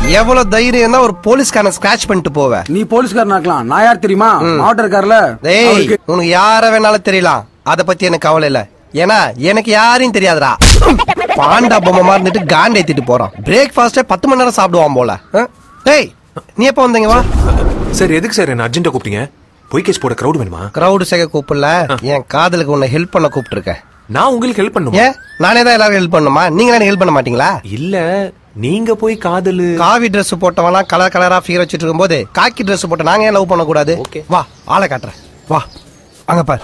எவ்வளவு தைரியம் தான் ஒரு போலீஸ்காரனை ஸ்கிராச் பண்ணிட்டு போவ? நீ போலீஸ்காரனாக்கலாம், நான் யார் தெரியுமா? மாவட்ட இருக்கார்ல. டேய், உனக்கு யார வேணாலும் தெரியலாம், அத பத்தி எனக்கு கவலை இல்ல. ஏன்னா எனக்கு யாரையும் தெரியாதுடா. பாண்டா பொம்மை மாதிரி இருந்துட்டு காண்ட் ஏத்திட்டு போறான். பிரேக்ஃபாஸ்டே 10 மணி நேரம் சாப்பிடுவான் போல. டேய், நீ எப்ப வந்தீங்க? வா சார். எதுக்கு சார் என்ன அர்ஜென்ட்டா கூப்பிட்டீங்க? பொய் கேஸ் போட கிரவுட் வேணுமா? கிரவுட் சேர்க்க கூப்பிடல, என் காதலுக்கு உன்னை ஹெல்ப் பண்ண கூப்பிட்டு இருக்கேன். நான் உங்களுக்கு ஹெல்ப் பண்ணுமா? ஏன் நானே தான் எல்லாரும் ஹெல்ப் பண்ணுமா? நீங்க எனக்கு ஹெல்ப் பண்ண மாட்டீங்களா? இல்ல, நீங்க போய் காதலு காவி ட்ரெஸ் போட்டவனா கலர் கலரா ஃபிகர் வச்சிட்டு இருக்கும்போது காக்கி ட்ரெஸ் போட்ட நாங்க ஏன் லவ் பண்ண கூடாது? வா ஆளை காட்டுறேன். வா அங்க பாரு.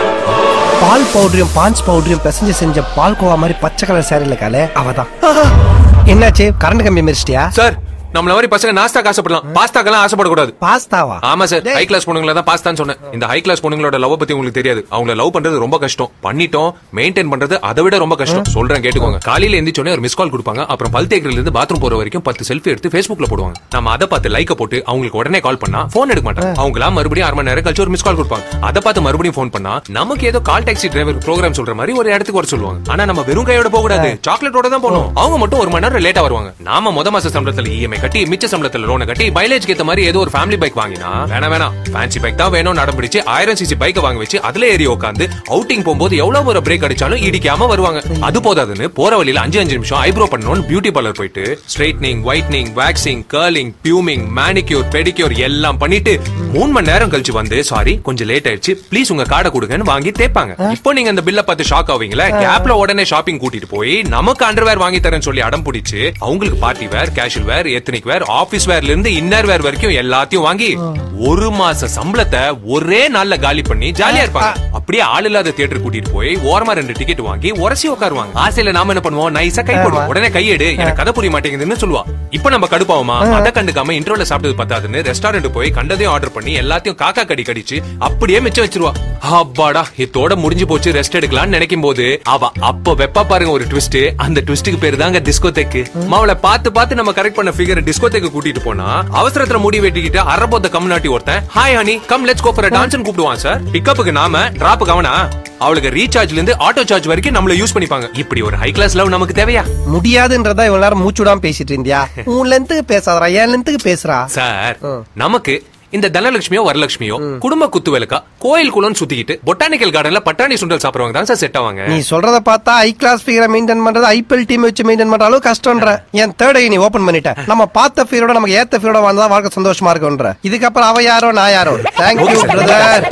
பால் பவுடரையும் பாஞ்ச் பவுடரையும் பிசைஞ்சு செஞ்ச பால் கோவா மாதிரி பச்சை கலர் சேரில காலே அவதான். என்னாச்சு, கரண்ட் கம்பி மிரிச்சிட்டியா? சார், நம்மள மாதிரி பசங்க நாஸ்தா ஆசைப்படலாம், பாஸ்தாக்கெல்லாம் ஆசைப்படக்கூடாது. பாஸ்தாவா? ஆமா சார், ஹை கிளாஸ் பொண்ணுங்கள தான் பாஸ்தான்னு சொன்னேன். இந்த ஹை கிளாஸ் பொண்ணுங்களோட லவ் பத்தி உங்களுக்கு தெரியாது. அவங்கள லவ் பண்றது ரொம்ப கஷ்டம், பண்ணிட்டோம் மெயின்டைன் பண்றது அதை விட ரொம்ப கஷ்டம். சொல்றேன் கேட்டுக்கோங்க. காலையில எந்திரிச்சோனே ஒரு மிஸ் கால் கொடுப்பாங்க, அப்புறம் பல் தேக்கரில இருந்து பாத்ரூம் போற வரைக்கும் 10 செல்ஃபி எடுத்து Facebookல போடுவாங்க. நம்ம அதை பார்த்து லைக்க போட்டு அவங்களுக்கு உடனே கால் பண்ணா போன் எடுக்க மாட்டாங்க. அவங்களா மறுபடியும் 1/2 மணி நேரம் கழிச்சு ஒரு மிஸ் கால் கொடுப்பாங்க. அதை பார்த்து மறுபடியும் போன் பண்ணா நமக்கு ஏதோ கால் டாக்ஸி டிரைவர் ப்ரோக்ராம் சொல்ற மாதிரி ஒரு இடத்துக்கு வர சொல்லுவாங்க. ஆனா நம்ம வெறும் கையோட போக கூடாது, சாக்லேட்டோட தான் போகணும். அவங்க மட்டும் 1 மணி நேரம் லேட்டா வருவாங்க. நாம முத மாச சம்பளத்துல இஎம்ஐ கட்டி மிச்ச சம்பளத்துல லோனை கட்டி மைலேஜ் ஏத்த மாதிரி ஏதோ ஒரு ஃபேமிலி பைக் வாங்கினா வேணாம் ஃபேன்சி பைக் தான் வேணும் நடம் பிடிச்சு 1000 cc பைக்கை வாங்கி வச்சு அதுல ஏறி உட்காந்து அவுட்டிங் போகும்போது எவ்வளவு ஒரு பிரேக் அடிச்சாலும் இடிக்காம வருவாங்க. அது போதாதுன்னு போற வழியில 5 நிமிஷம் ஐப்ரோ பண்ணணும்னு பியூட்டி பார்லர் போயிட்டு straightening, whitening, waxing, curling, பியூமிங், manicure, pedicure எல்லாம் பண்ணிட்டு 3 மணி நேரம் கழிச்சு வந்து சாரி கொஞ்சம் லேட் ஆயிடுச்சு ப்ளீஸ் உங்க கார்டை கொடுங்கன்னு வாங்கி தேய்ப்பாங்க. இப்போ நீங்க அந்த பில்ல பார்த்து ஷாக் ஆவீங்களா? கேப்ல உடனே ஷாப்பிங் கூட்டிட்டு போய் நமக்கு அண்டர்வேர் வாங்கி தரேன்னு சொல்லி அடம் பிடிச்சு அவங்களுக்கு பார்ட்டி வேர், கேஷுவல் வேர், எத்னிக் வேர், ஆபீஸ் வேர்ல இருந்து இன்னர் வேர் வரைக்கும் எல்லாத்தையும் வாங்கி 1 மாச சம்பளத்தை ஒரே நாள்ல காலி பண்ணி ஜாலியா இருப்பாங்க. அப்படியே ஆள் இல்லாத தியேட்டர் கூட்டிட்டு போய் ஓரமா 2 டிக்கெட் வாங்கி உரசி உட்காருவாங்க. ஆசையில நாம என்ன பண்ணுவோம், நைஸா கை போடுவோம். உடனே கையெடு, எனக்கு கதை புரிய மாட்டேங்குதுன்னு சொல்லுவா. இப்ப நம்ம கடுப்பாவுமா? அதை கண்டுக்காம இன்ட்ரோல சாப்பிட்டது பத்தாதுன்னு ரெஸ்டாரண்ட் போய் கண்டதையும் ஆர்டர் பண்ணி எல்லாத்தையும் காக்கா கடி கடிச்சு அப்படியே மிச்சம் வச்சிருவா. அப்பாடா இதோட முடிஞ்சு போச்சு ரெஸ்ட் எடுக்கலாம்னு நினைக்கும் போது அவ அப்ப வெப்பா பாருங்க ஒரு ட்விஸ்ட். அந்த ட்விஸ்டுக்கு பேரு தாங்க டிஸ்கோதேக்கு. அவளை பார்த்து பார்த்து நம்ம கரெக்ட் பண்ண ஃபிகர் டிஸ்கோதேக்கு கூட்டிட்டு போனா அவசரத்துல முடி வெட்டிக்கிட்டு அரபோத்த கம்னாட்டி ஒருத்தன் hi honey come let's go for a dance கூப்பிடுவான் சார். பிக்கப்புக்கு நாம டிராப்புக்கு அவனா. அவளுக்கு ரீசார்ஜ்ல இருந்து ஆட்டோ சார்ஜ் வரைக்கும் நம்மள யூஸ் பண்ணிப்பாங்க. இப்படி ஒரு ஹை கிளாஸ் லவ் நமக்கு தேவையா? முடியாதுன்றதா இவ்வளவு நேரம் மூச்சுடாம பேசிட்டு இருந்தியா? உன் லென்த்துக்கு பேசாதடா, என் லென்த்துக்கு பேசுறா சார். நமக்கு இந்த தனலட்சுமியோ வரலட்சுமியோ குடும்ப குத்து விளக்கா கோயில் குளம் சுத்திக்கிட்டு பொட்டானிக்கல் கார்டன்ல பட்டாணி சுண்டல் சாப்பிடுவாங்க தான் சார் செட் ஆவாங்க. நீ சொல்றத பார்த்தா ஹை கிளாஸ் ஃபிகரை மெயின்டைன் பண்றது ஐபிஎல் டீம் வச்சு மெயின்டைன் பண்ற அளவு கஷ்டம்ன்ற. என் தேர்ட் ஐ நீ ஓபன் பண்ணிட்ட. நம்ம பார்த்த ஃபீரோட நமக்கு ஏத்த ஃபீரோட வந்தா வாழ்க்கை சந்தோஷமா இருக்கும்ன்ற. இதுக்கப்புறம் அவ யாரோ நான் யாரோ. Thank you brother.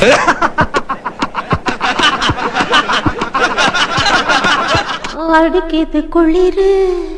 அடிக்கிது குளிரு